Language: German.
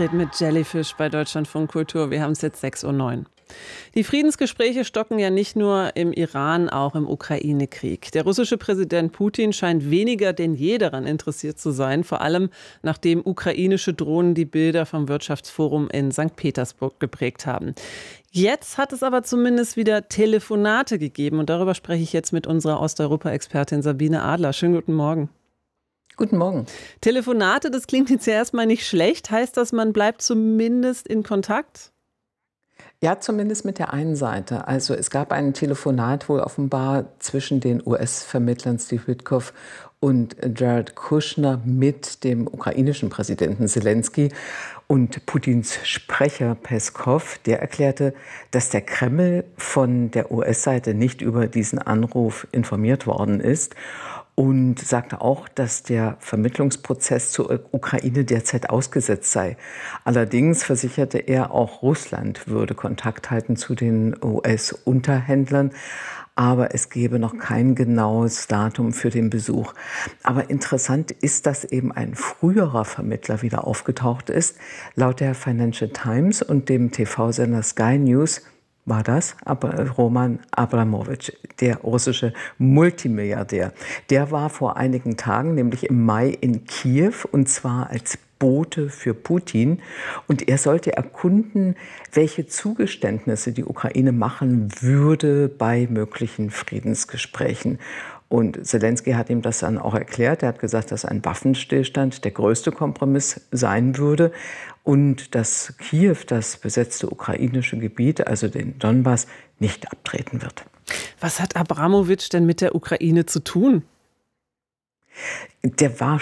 Astrid mit Jellyfish bei Deutschlandfunk Kultur. Wir haben es jetzt 6:09 Uhr. Die Friedensgespräche stocken ja nicht nur im Iran, auch im Ukraine-Krieg. Der russische Präsident Putin scheint weniger denn je daran interessiert zu sein, vor allem nachdem ukrainische Drohnen die Bilder vom Wirtschaftsforum in St. Petersburg geprägt haben. Jetzt hat es aber zumindest wieder Telefonate gegeben und darüber spreche ich jetzt mit unserer Osteuropa-Expertin Sabine Adler. Schönen guten Morgen. Guten Morgen. Telefonate, das klingt jetzt ja erstmal nicht schlecht. Heißt das, man bleibt zumindest in Kontakt? Ja, zumindest mit der einen Seite. Also es gab ein Telefonat wohl offenbar zwischen den US-Vermittlern Steve Witkoff und Jared Kushner mit dem ukrainischen Präsidenten Selenskyj und Putins Sprecher Peskov, der erklärte, dass der Kreml von der US-Seite nicht über diesen Anruf informiert worden ist. Und sagte auch, dass der Vermittlungsprozess zur Ukraine derzeit ausgesetzt sei. Allerdings versicherte er, auch Russland würde Kontakt halten zu den US-Unterhändlern. Aber es gebe noch kein genaues Datum für den Besuch. Aber interessant ist, dass eben ein früherer Vermittler wieder aufgetaucht ist. Laut der Financial Times und dem TV-Sender Sky News war das Roman Abramowitsch, der russische Multimilliardär. Der war vor einigen Tagen, nämlich im Mai, in Kiew, und zwar als Bote für Putin. Und er sollte erkunden, welche Zugeständnisse die Ukraine machen würde bei möglichen Friedensgesprächen. Und Selenskyj hat ihm das dann auch erklärt. Er hat gesagt, dass ein Waffenstillstand der größte Kompromiss sein würde und dass Kiew, das besetzte ukrainische Gebiet, also den Donbass, nicht abtreten wird. Was hat Abramowitsch denn mit der Ukraine zu tun? Der war